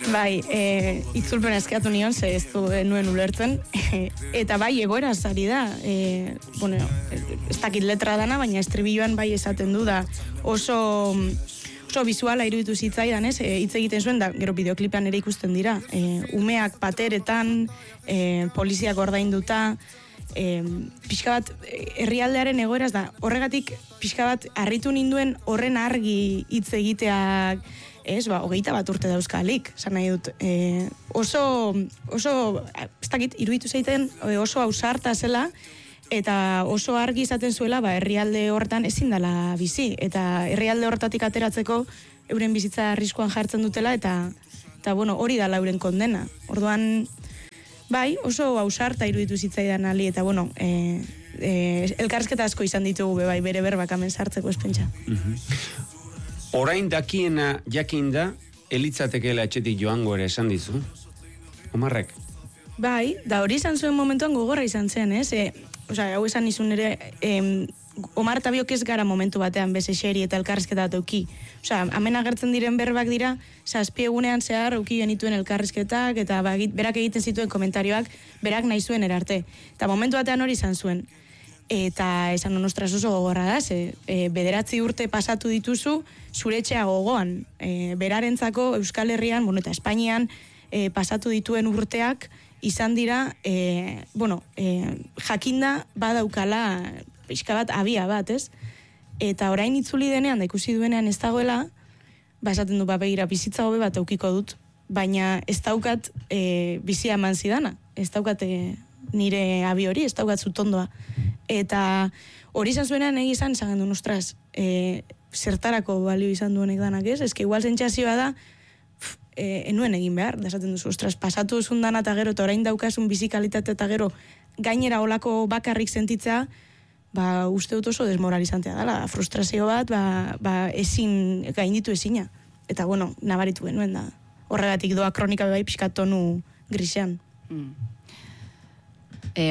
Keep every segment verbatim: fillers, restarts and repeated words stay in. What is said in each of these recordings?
Bai, e, itzulpen eskatu nion, ze ez du nuen ulertzen. Eta bai, egoera zari da. E, bueno, ez dakit letra dana, baina estribilloan bai esaten du da oso... oso bizuala iruditu zitzaidan, ez? E, hitz egiten zuen, da, gero bideoklipean ere ikusten dira. E, umeak pateretan, e, poliziak ordainduta, e, pixka bat, herrialdearen egoeraz da, horregatik pixka bat harritu ninduen horren argi hitz egiteak, ez, ba, hogeita bat urte dauzkalik, esan nahi dut. E, oso, oso, ez dakit, iruditu zeiten, oso ausarta zela, eta oso argi izaten zuela, ba, herrialde horretan ezin dela bizi, eta herrialde horretatik ateratzeko euren bizitza arriskuan jartzen dutela, eta, eta bueno, hori da euren kondena. Orduan, bai, oso ausarta iruditu zitzaidan ali, eta bueno, e, e, elkarrizketa asko izan ditugu, bai, bere berbak hemen sartzeko espentsa. Mm-hmm. Orain dakiena jakinda, elitzatekeela etxetik joango ere esan dizu? Omarrek? Bai, da hori izan zuen momentuan gogorra izan zen, ez? E, Osa, hau esan izun ere, em, Omar eta biok ez gara momentu batean beze xeri eta elkarrizketa bat euki. Osa, hemen agertzen diren berbak dira, zazpi egunean zehar euki genituen elkarrizketak, eta ba, berak egiten zituen komentarioak, berak nahi zuen erarte. Eta momentu batean hori izan zuen. Eta esan honostras oso gogorra da, ze, e, bederatzi urte pasatu dituzu, zure etxea gogoan. E, berarentzako Euskal Herrian, bueno, eta Espainian, e, pasatu dituen urteak, izan dira, e, bueno, e, jakinda badaukala pixka bat, abia bat, ez? Eta orain itzuli denean, da ikusi duenean ez dagoela, ba esaten du, ba begira, bizitza hobe bat aukiko dut, baina ez daukat e, bizia eman zidana, ez daukat e, nire abi hori, ez daukat zutondoa. Eta hori izan zuenean egi izan, zagen duen, ostras, e, zertarako balio izan duenek danak, ez? Ez que igual zentzazioa da, E, enuen egin behar, da esaten duzu, ostras, pasatu duzun dana eta gero, eta orain daukasun bizikalitate eta gero, gainera olako bakarrik sentitzea, ba, uste dut oso desmoralizantea dela, frustrazio bat, ba, ba ezin, gainditu ezina. Eta, bueno, nabaritu genuen da. Horregatik doa kronika bai pixkat tonu grisean. Mm. E,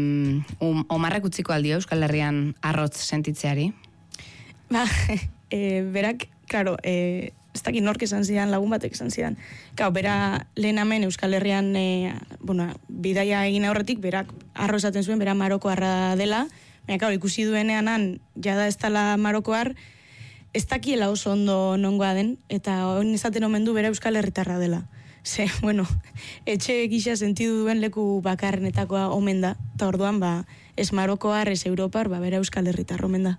um, Omarrak utziko aldio Euskal Herrian arrotz sentitzeari? Ba, e, berak, klaro, e, ez dakit nork esan zidan, lagun batek esan zidan. Kau, bera lehen hemen Euskal Herrian, e, bueno, bidaia egin aurretik, berak arro esaten zuen, bera marokoarra dela, baina, kau, ikusi duenean han, jada ez dela marokoar, ez dakiela oso ondo nongoa den, eta hori esaten omen du bera Euskal Herritarra dela. Ze, bueno, etxe gisa sentidu duen leku bakarrenetakoa omen da, eta orduan, ba, ez marokoar, ez Europar, ba, bera Euskal Herritarra omen da.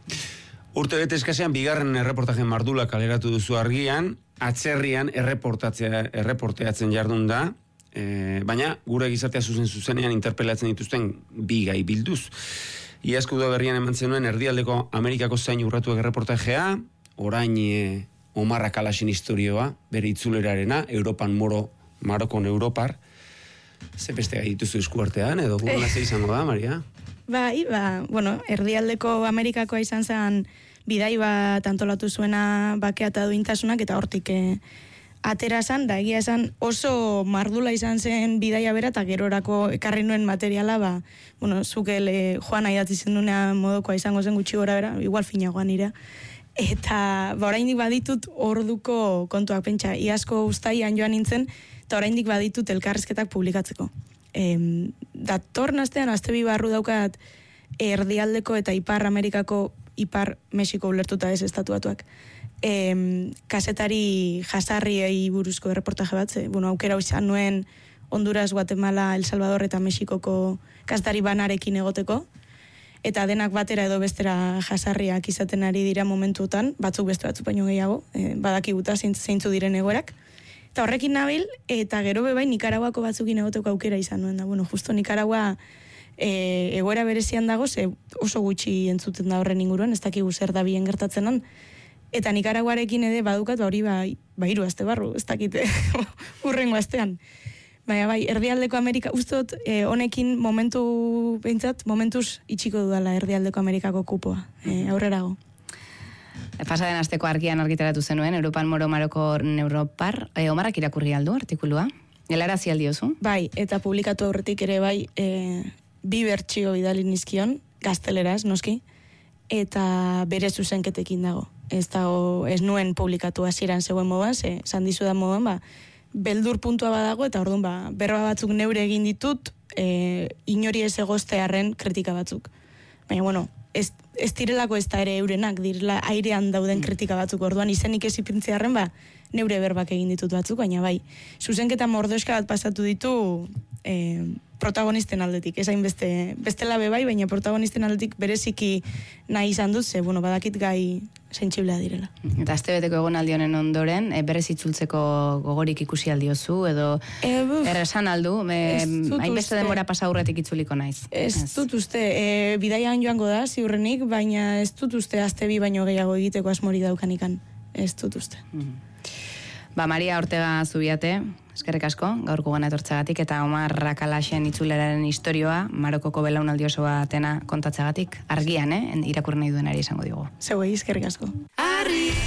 Urte bete eskasean, bigarren erreportaje mardula kaleratu duzu argian, atzerrian erreportatzea, erreporteatzen jardun da, e, baina gure gizatea zuzen zuzenean interpelatzen dituzten bi gai bilduz. Iazko da berrian eman zenuen erdialdeko Amerikako zain urratuak erreportajea, orain e, Omarrak Alasin historioa, bere itzulerarena, Europan moro, Marokon Europar, ze beste gai dituzu eskuartean, edo guruna ze izango da, Maria? Bai, ba, bueno, erdialdeko Amerikakoa izan zen bidai bat antolatu zuena bakea eta duintasunak, eta hortik eh, atera zen, da egia esan oso mardula izan zen bidaia bera, eta gerorako ekarri nuen materiala, ba, bueno, zuke le, joan aidatzi zendunea modokoa izango zen gutxi gora bera, igual finagoan ira. Eta ba, oraindik baditut orduko kontuak pentsa, iazko uztaian joan nintzen, eta oraindik baditut elkarrizketak publikatzeko. Em, datorren astean, aste bi barru daukat erdialdeko eta Ipar Amerikako, Ipar Mexiko ulertuta ez estatuatuak, em, kasetari jasarriei buruzko erreportaje bat, ze, bueno, aukera izan nuen Honduras, Guatemala, El Salvador eta Mexikoko kasetari banarekin egoteko, eta denak batera edo bestera jasarriak izaten ari dira momentutan, batzuk beste batzuk baino gehiago, e, badakiguta zeintzu diren egoerak. Eta horrekin nabil, eta gero bebai Nikaraguako batzukin egoteko aukera izan nuen da. Bueno, justo Nikaragua e, egoera berezian dago, ze oso gutxi entzuten da horren inguruan, ez dakigu zer da bien gertatzenan. Eta Nikaraguarekin ere badukat, hori bai, bai hiru aste barru, ez dakite urrengo astean. Baina bai, erdialdeko Amerika, ustot, e, honekin momentu, behintzat, momentuz itxiko dudala erdialdeko Amerikako kupoa, e, aurrerago. Pasaden asteko argian argitaratu zenuen, Europan moro Maroko Europar, e, Omarrak irakurri aldu artikulua? Gelarazi aldiozu? Bai, eta publikatu aurretik ere bai, e, bi bertsio bidali nizkion, gazteleraz, noski, eta bere zuzenketekin dago. Ez dago, ez nuen publikatu hasieran zegoen moduan, ze, esan dizu da moduan, ba, beldur puntua badago, eta orduan ba, berba batzuk neure egin ditut, e, inori ez egoztearen kritika batzuk. Baina, bueno, ez, ez direlako ez da ere eurenak, direla airean dauden kritika batzuk, orduan izenik ez ipintzearen, ba, neure berbak egin ditut batzuk, baina bai, zuzenketa mordoska bat pasatu ditu e, protagonisten aldetik, ezain beste, bestela be bai, baina protagonisten aldetik bereziki nahi izan dut, ze, bueno, badakit gai sentsiblea direla. Eta astebeteko egonaldi honen ondoren, e, berez itzultzeko gogorik ikusi aldiozu, edo e, erresan aldu, hainbeste denbora pasa aurretik itzuliko naiz. Ez, ez dut uste, e, bidaian joango da, ziurrenik, baina ez dut uste azte bi baino gehiago egiteko asmori daukanikan. Ez dut uste. Mm. Ba, Maria Ortega Zubiate, eskerrik asko, gaurko gana etortzagatik, eta Omar Rakalaxen itzuleraren historioa, Marokoko belaunaldi oso batena kontatzagatik, argian, eh? Irakurri nahi duenari izango digu. Zeuei, eskerrik asko. Arri!